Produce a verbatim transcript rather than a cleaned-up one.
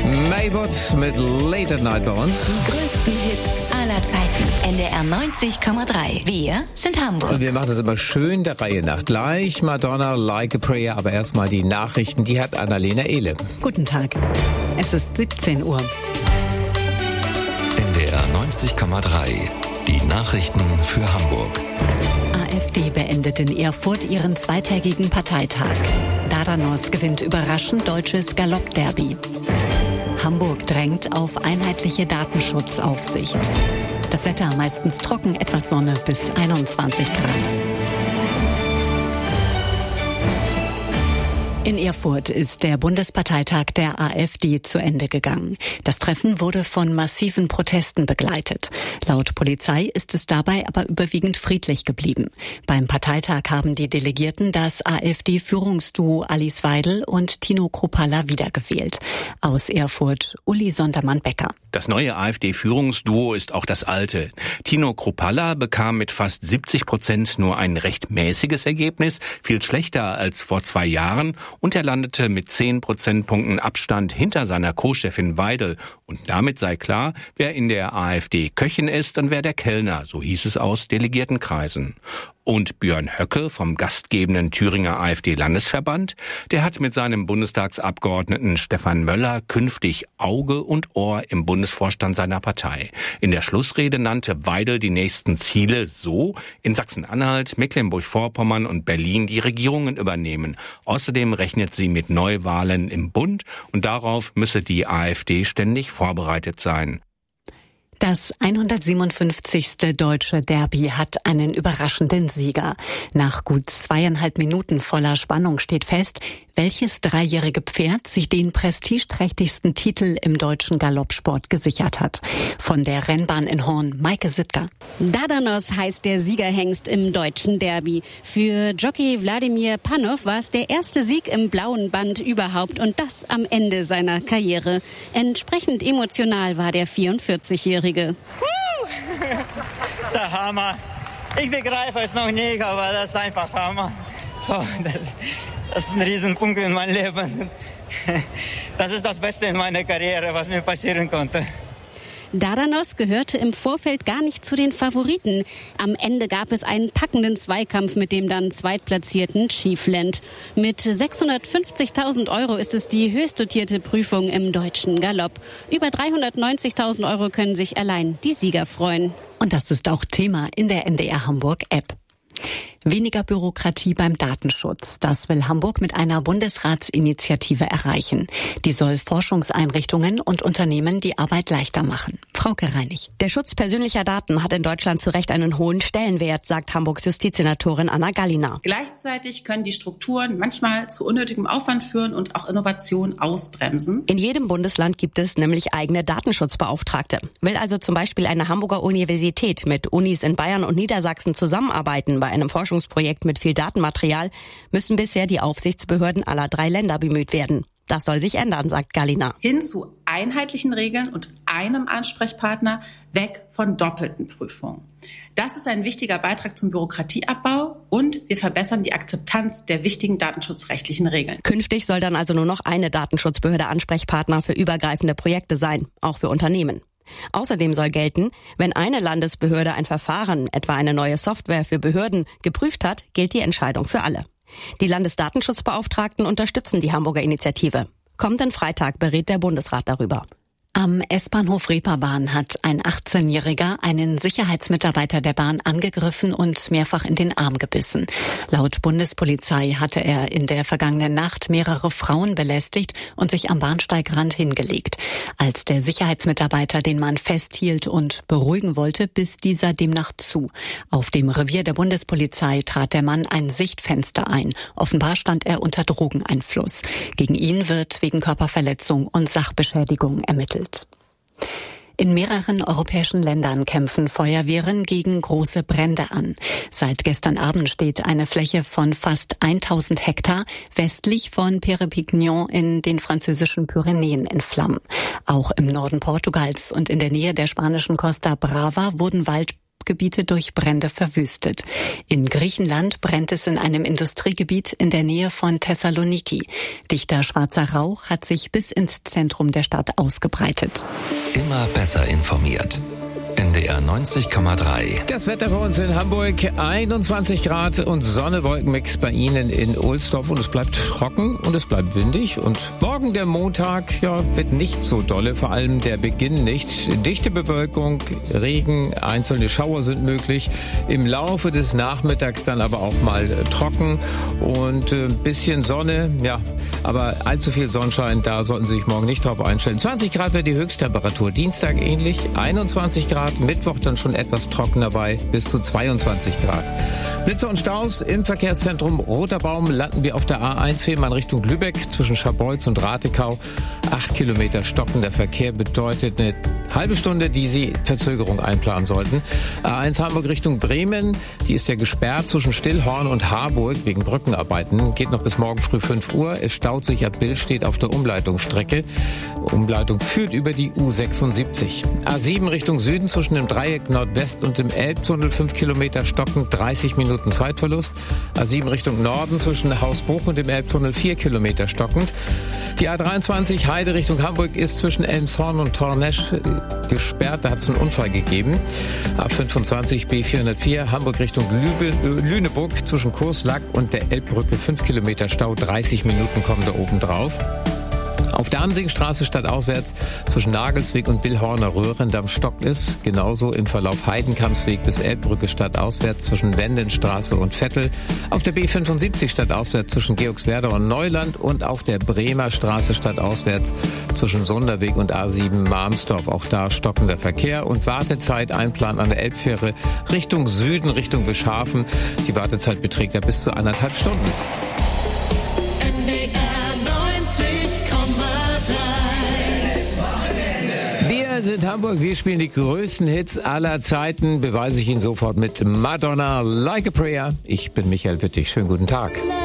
Maybot mit Late at Night bei uns. Die größten Hits aller Zeiten. N D R neunzig Komma drei. Wir sind Hamburg. Und wir machen das immer schön der Reihe nach. Gleich Madonna, Like a Prayer, aber erstmal die Nachrichten. Die hat Annalena Ehle. Guten Tag. Es ist siebzehn Uhr. N D R neunzig Komma drei. Die Nachrichten für Hamburg. AfD beendet in Erfurt ihren zweitägigen Parteitag. Dardanos gewinnt überraschend deutsches Galoppderby. Hamburg drängt auf einheitliche Datenschutzaufsicht. Das Wetter meistens trocken, etwas Sonne bis einundzwanzig Grad. In Erfurt ist der Bundesparteitag der AfD zu Ende gegangen. Das Treffen wurde von massiven Protesten begleitet. Laut Polizei ist es dabei aber überwiegend friedlich geblieben. Beim Parteitag haben die Delegierten das AfD-Führungsduo Alice Weidel und Tino Kruppalla wiedergewählt. Aus Erfurt Uli Sondermann-Becker. Das neue AfD-Führungsduo ist auch das alte. Tino Kruppalla bekam mit fast siebzig Prozent nur ein recht mäßiges Ergebnis, viel schlechter als vor zwei Jahren. Und er landete mit zehn Prozentpunkten Abstand hinter seiner Co-Chefin Weidel. Und damit sei klar, wer in der AfD Köchin ist und wer der Kellner, so hieß es aus Delegiertenkreisen. Und Björn Höcke vom gastgebenden Thüringer AfD-Landesverband, der hat mit seinem Bundestagsabgeordneten Stefan Möller künftig Auge und Ohr im Bundesvorstand seiner Partei. In der Schlussrede nannte Weidel die nächsten Ziele so: in Sachsen-Anhalt, Mecklenburg-Vorpommern und Berlin die Regierungen übernehmen. Außerdem rechnet sie mit Neuwahlen im Bund und darauf müsse die AfD ständig vorbereitet sein. Das hundertsiebenundfünfzigste deutsche Derby hat einen überraschenden Sieger. Nach gut zweieinhalb Minuten voller Spannung steht fest, welches dreijährige Pferd sich den prestigeträchtigsten Titel im deutschen Galoppsport gesichert hat. Von der Rennbahn in Horn, Maike Sittger. Dardanos heißt der Siegerhengst im deutschen Derby. Für Jockey Wladimir Panow war es der erste Sieg im blauen Band überhaupt und das am Ende seiner Karriere. Entsprechend emotional war der vierundvierzigjährige. Das ist der Hammer. Ich begreife es noch nicht, aber das ist einfach Hammer. Oh, das, das ist ein Riesenpunkt in meinem Leben. Das ist das Beste in meiner Karriere, was mir passieren konnte. Dardanos gehörte im Vorfeld gar nicht zu den Favoriten. Am Ende gab es einen packenden Zweikampf mit dem dann zweitplatzierten Chiefland. Mit sechshundertfünfzigtausend Euro ist es die höchst dotierte Prüfung im deutschen Galopp. Über dreihundertneunzigtausend Euro können sich allein die Sieger freuen. Und das ist auch Thema in der N D R Hamburg App. Weniger Bürokratie beim Datenschutz. Das will Hamburg mit einer Bundesratsinitiative erreichen. Die soll Forschungseinrichtungen und Unternehmen die Arbeit leichter machen. Frauke Reinig. Der Schutz persönlicher Daten hat in Deutschland zu Recht einen hohen Stellenwert, sagt Hamburgs Justizsenatorin Anna Gallina. Gleichzeitig können die Strukturen manchmal zu unnötigem Aufwand führen und auch Innovation ausbremsen. In jedem Bundesland gibt es nämlich eigene Datenschutzbeauftragte. Will also zum Beispiel eine Hamburger Universität mit Unis in Bayern und Niedersachsen zusammenarbeiten bei einem Forschungsprojekt mit viel Datenmaterial, müssen bisher die Aufsichtsbehörden aller drei Länder bemüht werden. Das soll sich ändern, sagt Gallina. Hin zu einheitlichen Regeln und einem Ansprechpartner, weg von doppelten Prüfungen. Das ist ein wichtiger Beitrag zum Bürokratieabbau und wir verbessern die Akzeptanz der wichtigen datenschutzrechtlichen Regeln. Künftig soll dann also nur noch eine Datenschutzbehörde Ansprechpartner für übergreifende Projekte sein, auch für Unternehmen. Außerdem soll gelten, wenn eine Landesbehörde ein Verfahren, etwa eine neue Software für Behörden, geprüft hat, gilt die Entscheidung für alle. Die Landesdatenschutzbeauftragten unterstützen die Hamburger Initiative. Kommenden Freitag berät der Bundesrat darüber. Am S-Bahnhof Reeperbahn hat ein achtzehnjähriger einen Sicherheitsmitarbeiter der Bahn angegriffen und mehrfach in den Arm gebissen. Laut Bundespolizei hatte er in der vergangenen Nacht mehrere Frauen belästigt und sich am Bahnsteigrand hingelegt. Als der Sicherheitsmitarbeiter den Mann festhielt und beruhigen wollte, biss dieser demnach zu. Auf dem Revier der Bundespolizei trat der Mann ein Sichtfenster ein. Offenbar stand er unter Drogeneinfluss. Gegen ihn wird wegen Körperverletzung und Sachbeschädigung ermittelt. In mehreren europäischen Ländern kämpfen Feuerwehren gegen große Brände an. Seit gestern Abend steht eine Fläche von fast tausend Hektar westlich von Perpignan in den französischen Pyrenäen in Flammen. Auch im Norden Portugals und in der Nähe der spanischen Costa Brava wurden Wald Gebiete durch Brände verwüstet. In Griechenland brennt es in einem Industriegebiet in der Nähe von Thessaloniki. Dichter schwarzer Rauch hat sich bis ins Zentrum der Stadt ausgebreitet. Immer besser informiert. N D R neunzig Komma drei. Das Wetter für uns in Hamburg, einundzwanzig Grad und Sonne-Wolkenmix bei Ihnen in Ohlsdorf. Und es bleibt trocken und es bleibt windig. Und morgen der Montag, ja, wird nicht so dolle, vor allem der Beginn nicht. Dichte Bewölkung, Regen, einzelne Schauer sind möglich. Im Laufe des Nachmittags dann aber auch mal trocken und ein äh, bisschen Sonne. Ja, aber allzu viel Sonnenschein, da sollten Sie sich morgen nicht drauf einstellen. zwanzig Grad wäre die Höchsttemperatur. Dienstag ähnlich, einundzwanzig Grad. Mittwoch dann schon etwas trocken dabei, bis zu zweiundzwanzig Grad. Blitze und Staus im Verkehrszentrum Roter Baum landen wir auf der A eins Fehmarn Richtung Lübeck zwischen Scharbeutz und Ratekau. Acht Kilometer stockender Verkehr bedeutet eine halbe Stunde, die Sie Verzögerung einplanen sollten. A eins Hamburg Richtung Bremen, die ist ja gesperrt zwischen Stillhorn und Harburg wegen Brückenarbeiten. Geht noch bis morgen früh fünf Uhr. Es staut sich ab Billstedt auf der Umleitungsstrecke. Umleitung führt über die U sechsundsiebzig. A sieben Richtung Süden zwischen dem Dreieck Nordwest und dem Elbtunnel fünf Kilometer stockend, dreißig Minuten Zeitverlust. A sieben Richtung Norden zwischen Hausbruch und dem Elbtunnel vier Kilometer stockend. Die A dreiundzwanzig Heide Richtung Hamburg ist zwischen Elmshorn und Tornesch gesperrt. Da hat es einen Unfall gegeben. A fünfundzwanzig B vierhundertvier Hamburg Richtung Lübe, Lüneburg zwischen Kurslack und der Elbbrücke fünf Kilometer Stau. dreißig Minuten kommen da oben drauf. Auf der Amsingstraße stadtauswärts zwischen Nagelsweg und Billhorner Röhrendamm stockt es. Genauso im Verlauf Heidenkampsweg bis Elbbrücke stadtauswärts zwischen Wendenstraße und Vettel. Auf der B fünfundsiebzig stadtauswärts zwischen Georgswerda und Neuland und auf der Bremer Straße stadtauswärts zwischen Sonderweg und A sieben Marmsdorf. Auch da stockender Verkehr und Wartezeit einplanen an der Elbfähre Richtung Süden, Richtung Wischhafen. Die Wartezeit beträgt ja bis zu anderthalb Stunden. Wir sind Hamburg, wir spielen die größten Hits aller Zeiten, beweise ich Ihnen sofort mit Madonna, Like a Prayer. Ich bin Michael Wittig, schönen guten Tag.